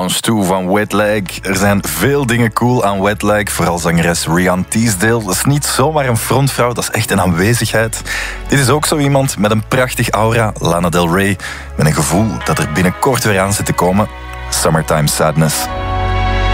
Bounce 2 van Wet Leg. Er zijn veel dingen cool aan Wet Leg, vooral zangeres Rihanna Teasdale. Dat is niet zomaar een frontvrouw, dat is echt een aanwezigheid. Dit is ook zo iemand met een prachtig aura, Lana Del Rey, met een gevoel dat er binnenkort weer aan zit te komen. Summertime Sadness.